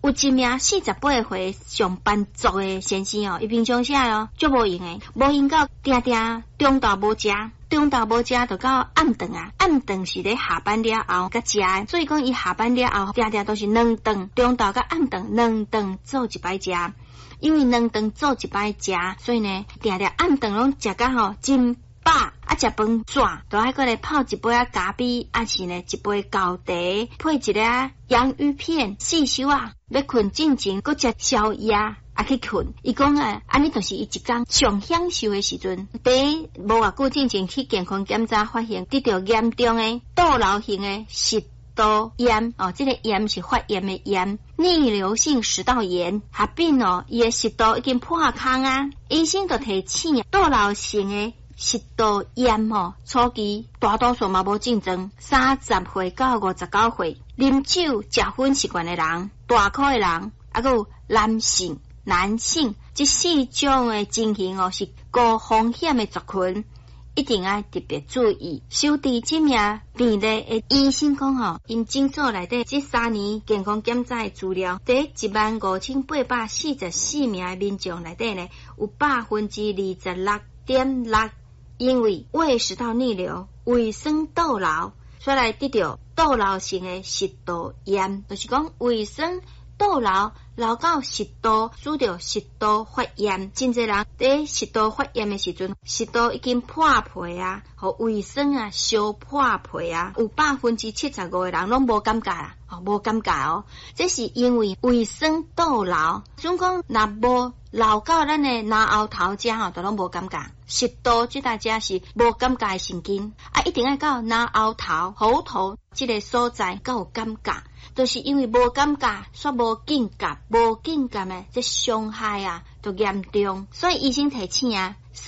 有一名48岁上班族的先生哦，伊平常时哦足无用诶，无用到定定中昼无食。中昼无食就到暗顿啊，暗顿是咧下班了后甲食的，所以讲伊下班了后定定都是两顿，中昼甲暗顿两顿做一摆食。因为两顿做一摆食，所以呢，定定暗顿拢食甲吼真饱，啊食饭转，都还过来泡一杯咖啡，啊是呢一杯高茶，配一个洋芋片，四小啊，要困进前，搁食宵夜。去困，伊讲啊，安尼就是伊一天上享受的时阵。第无偌久之前去健康检查，发现得到严重的倒流性的食道炎哦，这个炎是发炎的炎，逆流性食道炎，合并哦，伊的食道已经破空啊，医生就提醒倒流性的食道炎哦，初期大多数嘛无症状，30岁到59岁，啉酒、食薰习惯的人，大块的人，还有男性这4种的情形哦，是高风险的族群，一定要特别注意。收治这名病例的医生讲吼，因诊所内底这3年健康检查的资料，在15844名的民众内底呢，有26.6%因为胃食道逆流、胃酸倒流，所以来得到倒流性的食道炎，就是讲胃酸倒流流到食道，使到食道发炎。真侪人在食道发炎的时阵，食道已经破皮啊，和胃酸啊烧破皮啊，有75%的人拢无感觉啦，无感觉哦。这是因为胃酸倒流，总讲若无流到咱的脑后头遮吼，就拢无感觉。食道这大家是无感觉的神经啊，一定要到脑后头、喉头这个所在才有感觉。就是因为无感觉，煞无警觉，无警觉的这伤害啊，就严重。所以医生提醒啊。